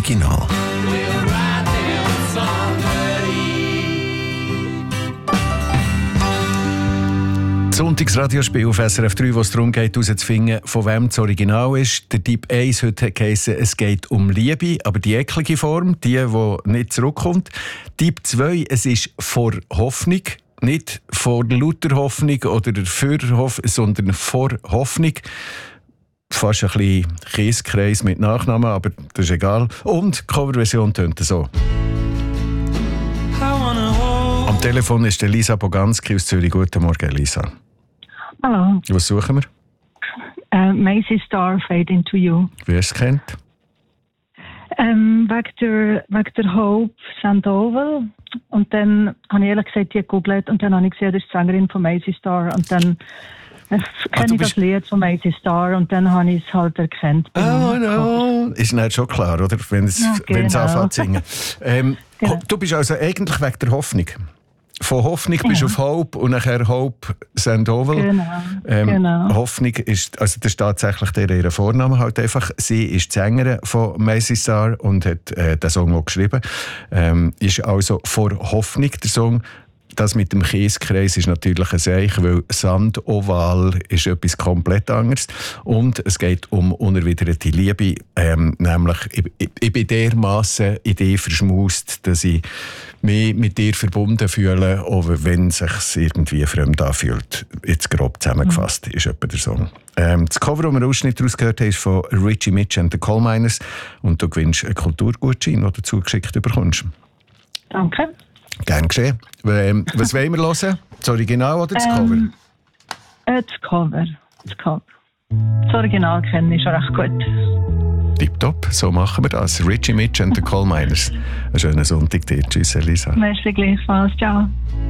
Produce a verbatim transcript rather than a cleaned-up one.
Original. Das Sonntagsradiospiel auf S R F drei, wo es darum geht, herauszufinden, von wem das Original ist. Der Typ eins heute hat geheissen, es geht um Liebe, aber die eklige Form, die, die nicht zurückkommt. Typ zwei, es ist vor Hoffnung. Nicht vor lauter Hoffnung oder für Hoffnung, sondern vor Hoffnung. Fast ein bisschen Kieskreis mit Nachnamen, aber das ist egal. Und die Coverversion tönt so. Am Telefon ist Lisa Boganski aus Zürich. Guten Morgen, Lisa. Hallo. Was suchen wir? Uh, Macy Star, Fade Into You. Wer es kennt? Ähm, wegen der, wegen der Hope Sandoval. Und dann habe ich ehrlich gesagt die gegoogelt und dann habe ich gesehen, das ist die Sängerin von Macy Star. Und dann äh, kenne ich das Lied von Macy Star und dann habe ich es halt erkannt. Oh no! Ist nicht schon klar, oder? Wenn es ja, genau. anfängt zu singen. Ähm, genau. Du bist also eigentlich wegen der Hoffnung. Von Hoffnung bist du ja. auf Hope und nachher Hope Sandoval. Genau, ähm, genau. Hoffnung ist, also das ist tatsächlich der ihre Vorname halt einfach. Sie ist die Sängerin von Macy Star und hat äh, den Song auch geschrieben. Ähm, ist also vor Hoffnung der Song. Das mit dem Kieskreis ist natürlich ein Seich, weil Sandoval ist etwas komplett anderes. Und es geht um unerwiderte Liebe. Ähm, nämlich, ich, ich, ich bin dermassen in dich verschmust, dass ich mich mit dir verbunden fühle, auch wenn es sich irgendwie fremd anfühlt. Jetzt grob zusammengefasst mhm. ist etwa der Song. Ähm, das Cover, das wir Ausschnitt daraus gehört haben, ist von Richie Mitch and the Coal Miners. Und du gewinnst einen Kulturgutschein, den du zugeschickt bekommst. Danke. Gern geschehen. Ähm, was wollen wir hören? Das Original oder das Cover? Ähm, äh, das Cover. Das Cover. Das Original kenne ich schon recht gut. Tipptopp, so machen wir das. Richie Mitch and the Coal Miners. Einen schönen Sonntag dir. Tschüss, Elisa. Merci gleichfalls. Ciao.